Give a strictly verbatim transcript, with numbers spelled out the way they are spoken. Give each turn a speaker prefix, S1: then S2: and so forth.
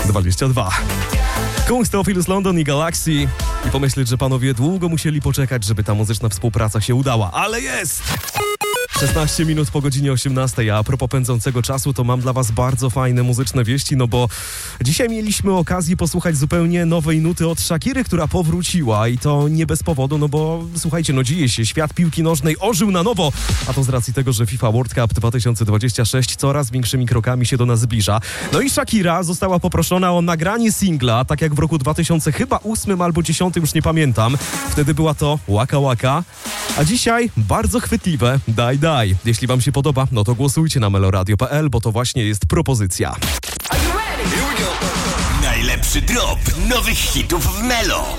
S1: dwadzieścia dwa. Kung Theophilus London i Galaxy. I pomyśleć, że panowie długo musieli poczekać, żeby ta muzyczna współpraca się udała, ale jest! szesnaście minut po godzinie osiemnastej, a propos pędzącego czasu, to mam dla was bardzo fajne muzyczne wieści, no bo dzisiaj mieliśmy okazję posłuchać zupełnie nowej nuty od Shakiry, która powróciła i to nie bez powodu, no bo słuchajcie, no dzieje się, świat piłki nożnej ożył na nowo, a to z racji tego, że FIFA World Cup dwa tysiące dwadzieścia sześć coraz większymi krokami się do nas zbliża. No i Shakira została poproszona o nagranie singla, tak jak w roku dwa tysiące ósmym albo dziesiątym, już nie pamiętam. Wtedy była to Waka Waka, a dzisiaj bardzo chwytliwe Daj Daj. Jeśli wam się podoba, no to głosujcie na meloradio kropka p l, bo to właśnie jest propozycja.
S2: Najlepszy drop nowych hitów w Melo.